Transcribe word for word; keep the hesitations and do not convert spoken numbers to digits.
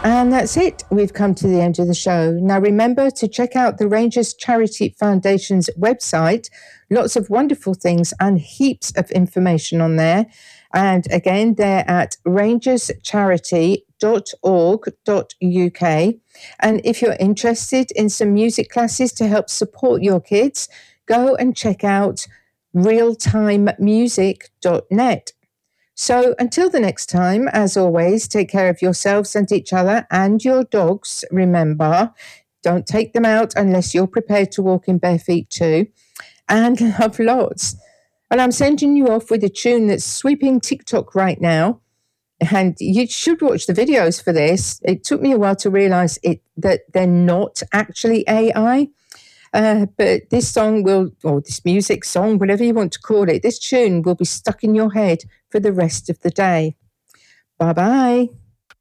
And that's it. We've come to the end of the show. Now, remember to check out the Rangers Charity Foundation's website. Lots of wonderful things and heaps of information on there. And again, they're at rangers charity dot org dot U K. And if you're interested in some music classes to help support your kids, go and check out real time music dot net. So until the next time, as always, take care of yourselves and each other and your dogs. Remember, don't take them out unless you're prepared to walk in bare feet too. And love lots. And I'm sending you off with a tune that's sweeping TikTok right now. And you should watch the videos for this. It took me a while to realize it that they're not actually A I. Uh, but this song will, or this music song, whatever you want to call it, this tune will be stuck in your head for the rest of the day. Bye-bye.